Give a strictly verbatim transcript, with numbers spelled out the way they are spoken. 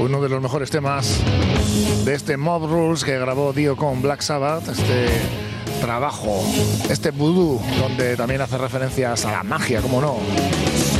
uno de los mejores temas de este Mob Rules que grabó Dio con Black Sabbath, este trabajo, este voodoo, donde también hace referencias a la magia, como no.